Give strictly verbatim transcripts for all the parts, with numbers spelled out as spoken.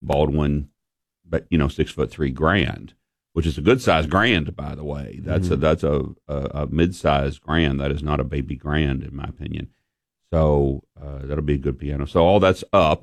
Baldwin, but you know, six foot three Grand, which is a good size Grand, by the way. That's mm-hmm. a that's a, a, a mid sized Grand. That is not a baby Grand, in my opinion. So uh, that'll be a good piano. So all that's up,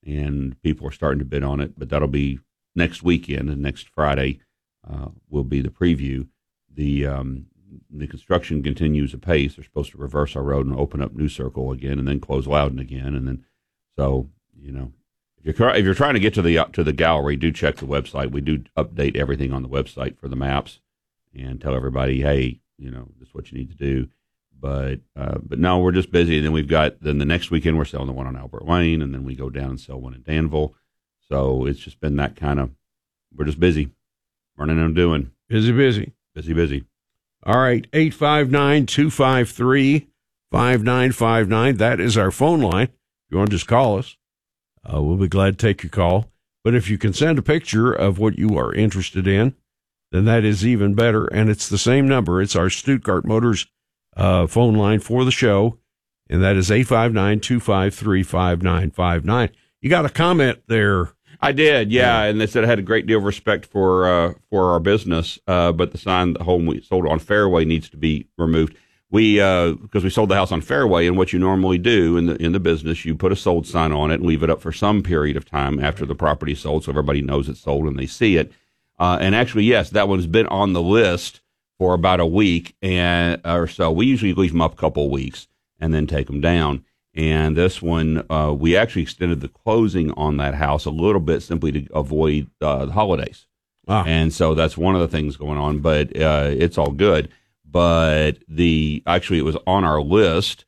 and people are starting to bid on it. But that'll be next weekend, and next Friday uh, will be the preview. The um, the construction continues apace. They're supposed to reverse our road and open up New Circle again, and then close Loudon again, and then so you know. If you're, if you're trying to get to the to the gallery, do check the website. We do update everything on the website for the maps and tell everybody, hey, you know, this is what you need to do. But uh, but no, we're just busy. And then we've got, then the next weekend we're selling the one on Albert Lane, and then we go down and sell one in Danville. So it's just been that kind of, we're just busy, running and doing. Busy, busy. Busy, busy. All right, eight five nine, two five three, five nine five nine. That is our phone line. If you want to just call us. Uh, we'll be glad to take your call. But if you can send a picture of what you are interested in, then that is even better. And it's the same number. It's our Stuttgart Motors uh, phone line for the show, and that is eight five nine, two five three, five nine five nine. You got a comment there. I did, yeah, and they said I had a great deal of respect for uh, for our business, uh, but the sign, the home we sold on Fairway, needs to be removed. We, uh, because we sold the house on Fairway, and what you normally do in the in the business, you put a sold sign on it and leave it up for some period of time after the property is sold, so everybody knows it's sold and they see it. Uh, and actually, yes, that one's been on the list for about a week and or so. We usually leave them up a couple of weeks and then take them down. And this one, uh, we actually extended the closing on that house a little bit simply to avoid uh, the holidays. Wow. And so that's one of the things going on, but uh, it's all good. But the actually it was on our list,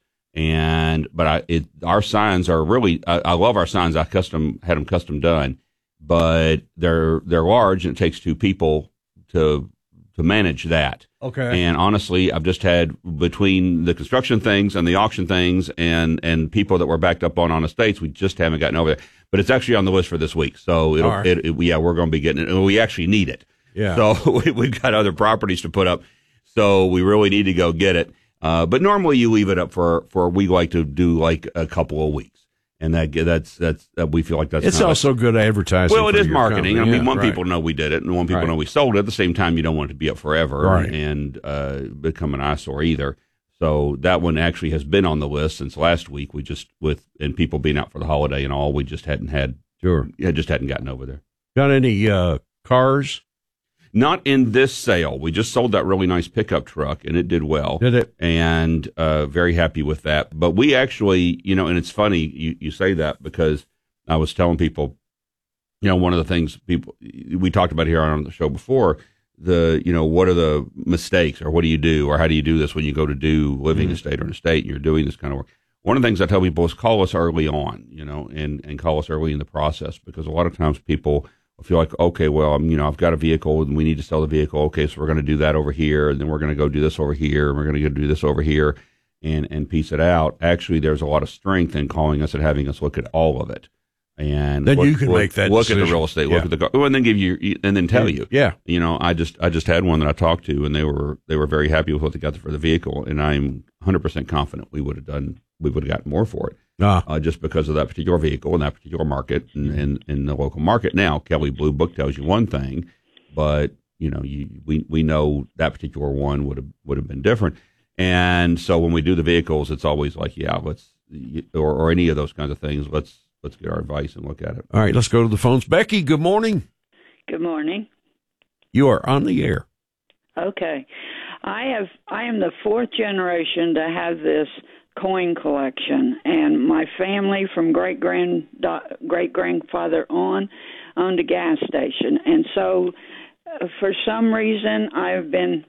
and but I it our signs are really I, I love our signs. I custom had them custom done, but they're they're large and it takes two people to to manage that. Okay. And honestly, I've just had between the construction things and the auction things and and people that were backed up on on estates, we just haven't gotten over there. But it's actually on the list for this week, so it'll, right. it, it yeah we're going to be getting it. And we actually need it. Yeah. So we, we've got other properties to put up. So we really need to go get it. Uh, but normally you leave it up for, for, we like to do like a couple of weeks. And that, that's, that's, that we feel like that's, it's also good advertising. Well, it is marketing. Company. I mean, yeah, one right. people know we did it and one people right. know we sold it. At the same time, you don't want it to be up forever right. and, uh, become an eyesore either. So that one actually has been on the list since last week. We just, with, and people being out for the holiday and all, we just hadn't had, sure. Yeah, just hadn't gotten over there. Got any, uh, cars? Not in this sale. We just sold that really nice pickup truck, and it did well. Did it? And uh, very happy with that. But we actually, you know, and it's funny you, you say that because I was telling people, you know, one of the things people we talked about here on the show before, the, you know, what are the mistakes or what do you do or how do you do this when you go to do living mm-hmm. estate or an estate and you're doing this kind of work. One of the things I tell people is call us early on, you know, and, and call us early in the process because a lot of times people feel like, okay, well, I'm, you know, I've got a vehicle and we need to sell the vehicle. Okay, so we're going to do that over here, and then we're going to go do this over here, and we're going to go do this over here, and and piece it out. Actually, there's a lot of strength in calling us and having us look at all of it, and then look, you can look, make that look decision. at the real estate, yeah. look at the car, and then give you, and then tell you, yeah, you know, I just I just had one that I talked to, and they were they were very happy with what they got for the vehicle, and I'm one hundred percent confident we would have done we would have gotten more for it. Ah. Uh, just because of that particular vehicle and that particular market and, and, and the local market. Now, Kelley Blue Book tells you one thing, but you know, you, we we know that particular one would have would have been different. And so when we do the vehicles, it's always like, yeah, let's or, or any of those kinds of things. Let's let's get our advice and look at it. All right, let's go to the phones. Becky, good morning. Good morning. You are on the air. Okay, I have I am the fourth generation to have this coin collection, and my family from great grand great grandfather on owned a gas station, and so uh, for some reason I've been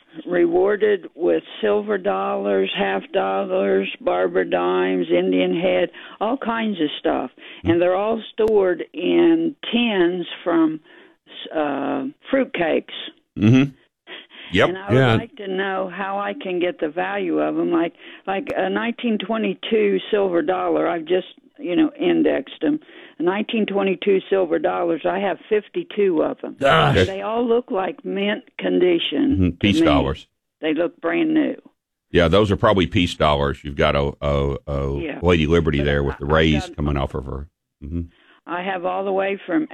rewarded with silver dollars, half dollars, Barbara dimes, Indian head, all kinds of stuff, and they're all stored in tins from uh, fruitcakes. Mm-hmm. Yep. And I would yeah. like to know how I can get the value of them. Like like a nineteen twenty-two silver dollar, I've just, you know, indexed them. A nineteen twenty-two silver dollars, I have fifty-two of them. Gosh. They all look like mint condition. Mm-hmm. Peace dollars. They look brand new. Yeah, those are probably peace dollars. You've got a, a, a yeah. Lady Liberty but there I, with the rays got, coming off of her. Mm-hmm. I have all the way from